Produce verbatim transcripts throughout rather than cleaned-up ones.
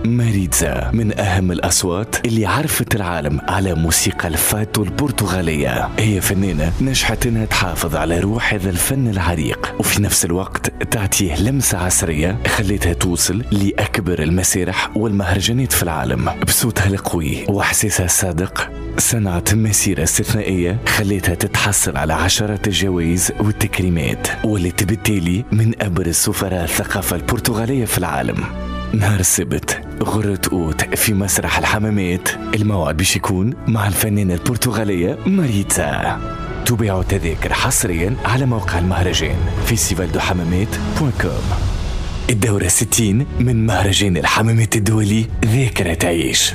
ماريتزا من أهم الأصوات اللي عرفت العالم على موسيقى الفاتو البرتغالية. هي فنانة نجحت انها تحافظ على روح هذا الفن العريق وفي نفس الوقت تعطيه لمسة عصرية خليتها توصل لأكبر المسارح والمهرجانات في العالم. بصوتها القوي وإحساسها الصادق صنعت مسيرة استثنائية خليتها تتحصل على عشرات الجوائز والتكريمات، والتي بالتالي من أبرز سفراء الثقافة البرتغالية في العالم. نهار السبت غرة أوت في مسرح الحمامات، الموعد باش يكون مع الفنانة البرتغالية ماريتزا. تباعوا تذاكر حصريا على موقع المهرجان فيستيفال دو حمامات دوت كوم. الدورة ستين من مهرجان الحمامات الدولي ذاكرة تعيش.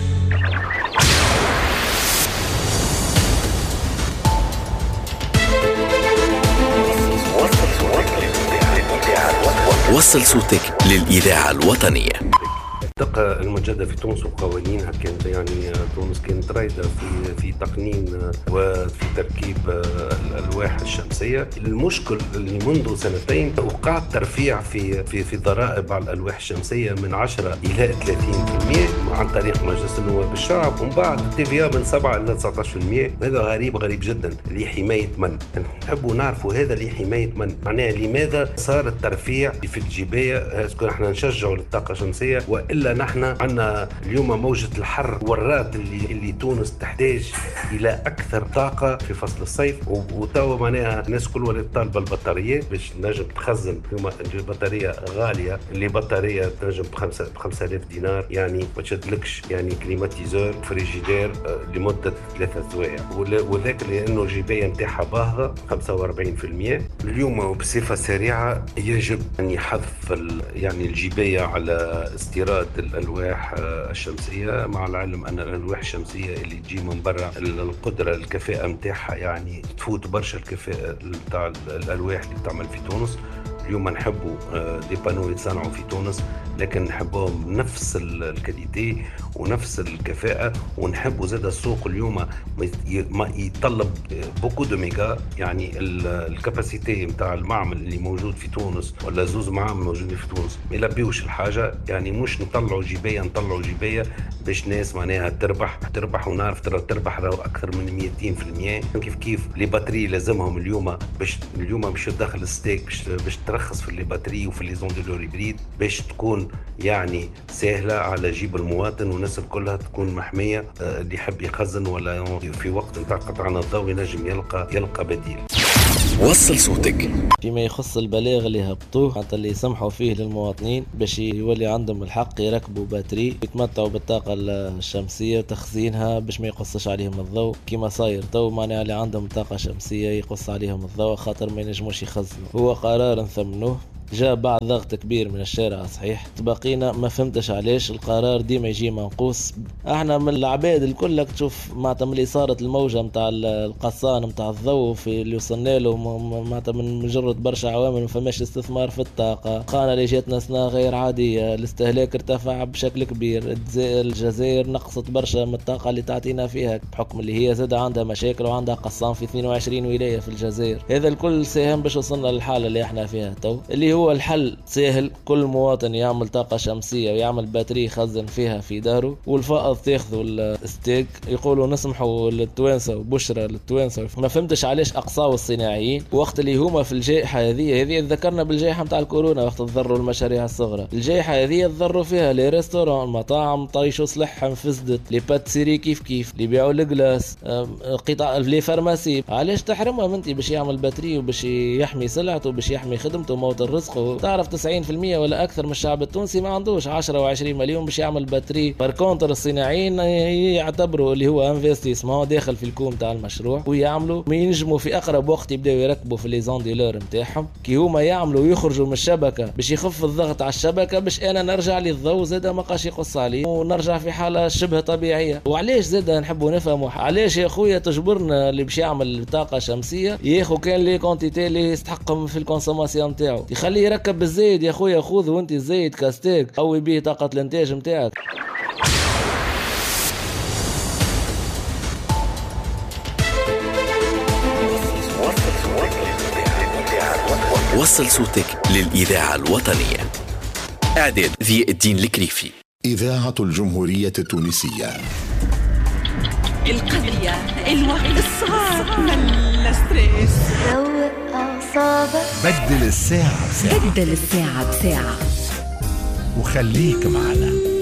وصل صوتك للإذاعة الوطنية. الدقة المجدة في تونس وقوانينها كانت يعني تونس كانت رايدة في في تقنين وفي تركيب الألواح الشمسية. المشكل اللي منذ سنتين وقع ترفيع في في في ضرائب على الألواح الشمسية من عشرة إلى ثلاثين بالمئة عن طريق مجلس النواب الشعب، ومن بعد التيفيا من سبعة إلى تسعة عشر بالمئة. هذا غريب غريب جدا لحماية من؟ نحبوا نعرفوا هذا لحماية من؟ معناها لماذا صار الترفيع في الجباية؟ اسكو احنا نشجعوا للطاقة الشمسية وإلا نحن عندنا اليوم موجة الحر ورات اللي اللي تونس تحتاج إلى أكثر طاقة في فصل الصيف، وتوا معناها الناس كل ولات طالبة البطاريات باش نجم تخزن. اليوم البطارية غالية، اللي بطارية تنجم بخمسة بخمسة آلاف دينار، يعني ما تشدلكش يعني كليماتيزور فريجيدير لمدة ثلاثة سوايع، وذاك لأنه الجباية نتاعها باهظة خمسة وأربعين بالمئة. اليوم وبصفة سريعة يجب أن يحذف يعني الجباية على استيراد الألواح الشمسية، مع العلم أن الألواح الشمسية اللي تجي من برا القدرة الكفاءة متاعها يعني تفوت برشا الكفاءة متاع الألواح اللي بتعمل في تونس. اليوم نحبوا دي بانو يتصنعوا في تونس، لكن نحبوهم نفس الكاليتي ونفس الكفاءة، ونحبوا زاد السوق اليوم ما يطلب بوكو دو ميجا، يعني الكاباسيتي متاع المعمل اللي موجود في تونس ولا زوز معامل موجودين في تونس ما يلبيوش الحاجة. يعني مش نطلعوا جباية نطلعوا جباية باش ناس معناها تربح تربح ونعرف ترى تربح راهو أكثر من مئتين بالمئة. كيف كيف لي باتري لازمهم اليوم باش اليوم باش تدخل الستيك باش باش ترخص في لي باتري وفي لي زون دو لوريبريد باش تكون يعني سهلة على جيب المواطن والناس كلها تكون محمية. اللي يحب يخزن ولا في وقت نتاع قطع الضوء ينجم يلقى يلقى بديل. وصل صوتك. فيما يخص البلاغ اللي هبطوه حتى اللي يسمحوا فيه للمواطنين باش يولي عندهم الحق يركبوا باتري ويتمتعوا بالطاقة الشمسية وتخزينها باش ما يقصش عليهم الضوء كما صاير تو. معناها اللي عندهم طاقة شمسية يقص عليهم الضوء خاطر ما ينجموش يخزنوا. هو قرار نثمنوه، جاء بعد ضغط كبير من الشارع صحيح. تبقينا ما فهمتش علاش القرار ديما يجي منقوص. احنا من العباد الكل تشوف معناتها ملي صارت الموجة متاع القصان متاع الضوء في اللي وصلنا له معناتها من مجرد برشا عوامل ما فماش استثمار في الطاقة، قانا اللي جاتنا سنة غير عادية، الاستهلاك ارتفع بشكل كبير، الجزائر نقصت برشا من الطاقة اللي تعطينا فيها بحكم اللي هي زاد عندها مشاكل وعندها قصان في اثنين وعشرين ولاية في الجزائر. هذا الكل ساهم باش وصلنا للحالة اللي احنا فيها تو. اللي هو الحل سهل، كل مواطن يعمل طاقة شمسية ويعمل باتري يخزن فيها في داره، والفائض تاخذوا الستيك. يقولوا نسمحوا للتوانسة وبشرة للتوانسة. ما فهمتش علاش أقصاوا الصناعيين وقت اللي هما في الجائحة هذه هذه ذكرنا بالجائحة متاع الكورونا وقت تضروا المشاريع الصغرى. الجائحة هذه تضروا فيها لي ريستوران، مطاعم طيشوا صلحهم فسدت، لي باتسيري كيف كيف، اللي بيعوا الجلاس، قطاع لي فارماسي. علاش تحرمهم انت باش يعمل باتري وباش يحمي سلعته باش يحمي خدمته وموت الرزق؟ تعرف تسعين بالمئة ولا أكثر من الشعب التونسي ما عندوش عشرة وعشرين مليون باش يعمل باتري. باركونتر الصناعيين يعتبروا اللي هو انفستيسمون داخل في الكوم تاع المشروع ويعملوا ما ينجموا في أقرب وقت يبداو يركبوا في لي زونديلور نتاعهم كي هما يعملوا ويخرجوا من الشبكة باش يخف الضغط على الشبكة باش أنا نرجع لي الضوء زاد ما قاش يقص عليه ونرجع في حالة شبه طبيعية. وعلاش زاد نحبوا نفهموا علاش يا خويا تجبرنا اللي باش يعمل طاقة شمسية ياخو كان لي كونتيتي اللي يستحقهم في الكونسوماسيون نتاعو يخليه يركب بالزايد. يا خويا خذ وانت الزايد كاستيك قوي به طاقة الانتاج نتاعك. وصل صوتك للإذاعة الوطنية. إعداد ذي الدين الكريفي. إذاعة الجمهورية التونسية. القضية الوقت الصعب ملا ستريس، روق أعصابك، بدل الساعة بساعة، بدل الساعة بساعة وخليك معنا.